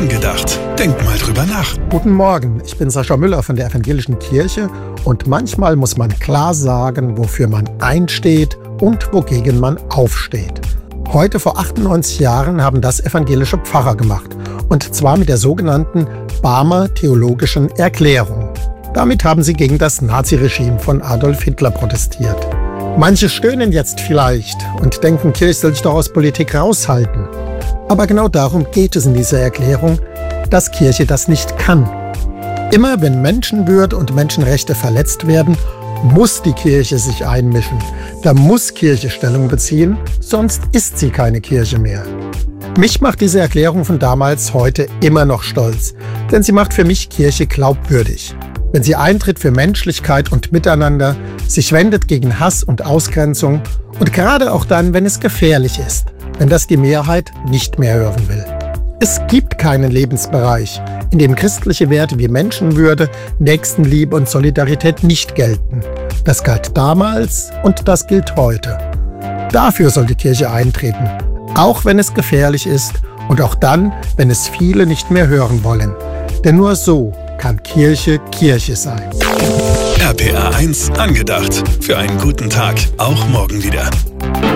Angedacht. Denk mal drüber nach. Guten Morgen, ich bin Sascha Müller von der Evangelischen Kirche und manchmal muss man klar sagen, wofür man einsteht und wogegen man aufsteht. Heute vor 98 Jahren haben das evangelische Pfarrer gemacht, und zwar mit der sogenannten Barmer Theologischen Erklärung. Damit haben sie gegen das Naziregime von Adolf Hitler protestiert. Manche stöhnen jetzt vielleicht und denken, Kirche soll sich doch aus Politik raushalten. Aber genau darum geht es in dieser Erklärung, dass Kirche das nicht kann. Immer wenn Menschenwürde und Menschenrechte verletzt werden, muss die Kirche sich einmischen. Da muss Kirche Stellung beziehen, sonst ist sie keine Kirche mehr. Mich macht diese Erklärung von damals heute immer noch stolz, denn sie macht für mich Kirche glaubwürdig. Wenn sie eintritt für Menschlichkeit und Miteinander, sich wendet gegen Hass und Ausgrenzung und gerade auch dann, wenn es gefährlich ist, wenn das die Mehrheit nicht mehr hören will. Es gibt keinen Lebensbereich, in dem christliche Werte wie Menschenwürde, Nächstenliebe und Solidarität nicht gelten. Das galt damals und das gilt heute. Dafür soll die Kirche eintreten, auch wenn es gefährlich ist und auch dann, wenn es viele nicht mehr hören wollen. Denn nur so kann Kirche Kirche sein. RPA 1 Angedacht. Für einen guten Tag, auch morgen wieder.